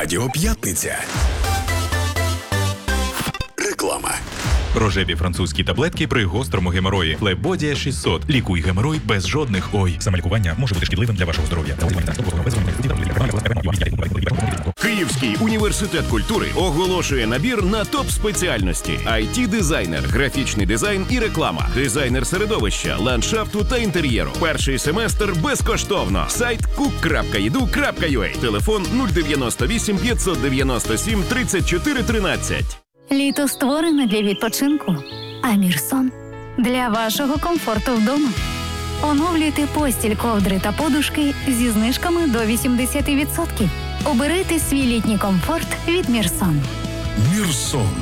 Радіо П'ятниця. Реклама. Рожеві французькі таблетки при гострому геморої. Флебодія 600. Лікуй геморой без жодних ой. Самолікування може бути шкідливим для вашого здоров'я. Київський університет культури оголошує набір на топ-спеціальності: IT-дизайнер, графічний дизайн і реклама, дизайнер середовища, ландшафту та інтер'єру. Перший семестр безкоштовно. Сайт cook.edu.ua. Телефон 098 597 34 13. Літо створене для відпочинку, а Мірсон – для вашого комфорту вдома. Оновлюйте постіль, ковдри та подушки зі знижками до 80%. Обирайте свій літній комфорт від Мірсон. Мірсон.